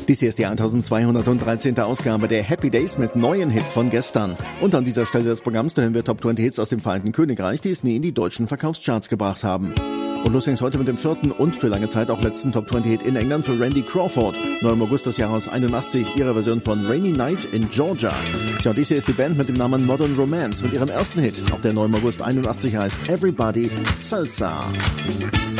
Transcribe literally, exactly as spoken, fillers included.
Dies hier ist die eintausendzweihundertdreizehnte Ausgabe der Happy Days mit neuen Hits von gestern. Und an dieser Stelle des Programms hören wir Top zwanzig Hits aus dem Vereinigten Königreich, die es nie in die deutschen Verkaufscharts gebracht haben. Und los ging's heute mit dem vierten und für lange Zeit auch letzten Top zwanzig Hit in England für Randy Crawford. Neu im August des Jahres einundachtzig, ihre Version von Rainy Night in Georgia. Tja, dies hier ist die Band mit dem Namen Modern Romance mit ihrem ersten Hit, auch der neu im August einundachtzig heißt Everybody Salsa.